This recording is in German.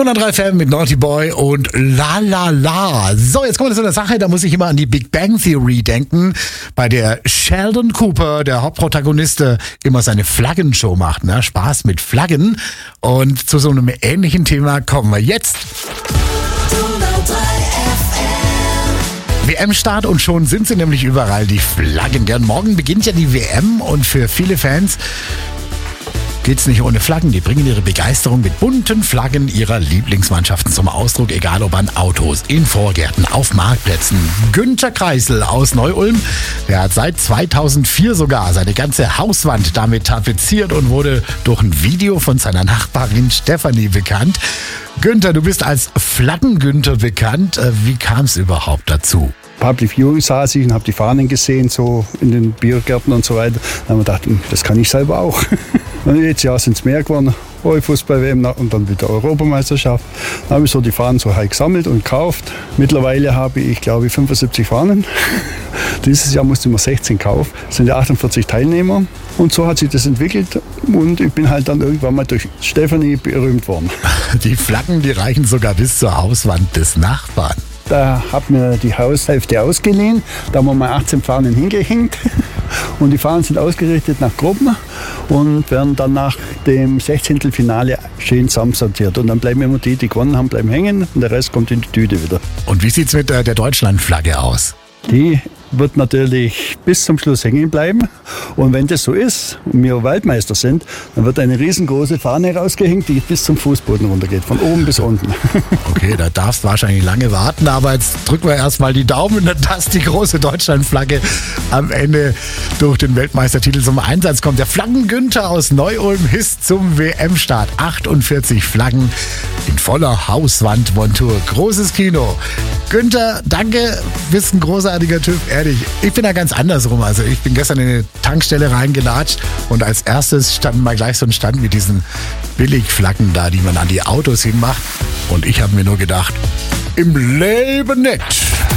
103 FM mit Naughty Boy und La La La. So, jetzt kommen wir zu einer Sache, da muss ich immer an die Big Bang Theory denken, bei der Sheldon Cooper, der Hauptprotagonist, immer seine Flaggenshow macht, ne? Spaß mit Flaggen. Und zu so einem ähnlichen Thema kommen wir jetzt. WM-Start und schon sind sie nämlich überall, die Flaggen. Denn morgen beginnt ja die WM und für viele Fans geht's nicht ohne Flaggen. Die bringen ihre Begeisterung mit bunten Flaggen ihrer Lieblingsmannschaften zum Ausdruck, egal ob an Autos, in Vorgärten, auf Marktplätzen. Günter Kreisel aus Neu-Ulm, der hat seit 2004 sogar seine ganze Hauswand damit tapeziert und wurde durch ein Video von seiner Nachbarin Stefanie bekannt. Günter, du bist als Flaggen-Günther bekannt. Wie kam es überhaupt dazu? Public Viewing saß ich und habe die Fahnen gesehen, so in den Biergärten und so weiter. Dann haben wir gedacht, das kann ich selber auch. Und jetzt sind es mehr geworden, Fußball-WM und dann wieder Europameisterschaft. Dann habe ich so die Fahnen so halt gesammelt und gekauft. Mittlerweile habe ich, glaube ich, 75 Fahnen. Dieses Jahr musste ich mir 16 kaufen. Es sind ja 48 Teilnehmer. Und so hat sich das entwickelt und ich bin halt dann irgendwann mal durch Stefanie berühmt worden. Die Flaggen, die reichen sogar bis zur Hauswand des Nachbarn. Da hat mir die Haushälfte ausgeliehen, da haben wir mal 18 Fahnen hingehängt und die Fahnen sind ausgerichtet nach Gruppen und werden dann nach dem 16. Finale schön zusammensortiert und dann bleiben immer die gewonnen haben, bleiben hängen und der Rest kommt in die Tüte wieder. Und wie sieht's mit der Deutschlandflagge aus? Die wird natürlich bis zum Schluss hängen bleiben. Und wenn das so ist und wir Weltmeister sind, dann wird eine riesengroße Fahne rausgehängt, die bis zum Fußboden runtergeht, von oben bis unten. Okay, da darfst du wahrscheinlich lange warten, aber jetzt drücken wir erstmal die Daumen, dass die große Deutschlandflagge am Ende durch den Weltmeistertitel zum Einsatz kommt. Der Flaggen-Günther aus Neu-Ulm hisst zum WM-Start 48 Flaggen in voller Hauswandmontur. Großes Kino. Günther, danke, bist ein großartiger Typ, ehrlich. Ich bin da ganz andersrum. Also ich bin gestern in eine Tankstelle reingelatscht und als erstes stand mal gleich so ein Stand mit diesen Billigflaggen da, die man an die Autos hinmacht. Und ich habe mir nur gedacht, im Leben nicht.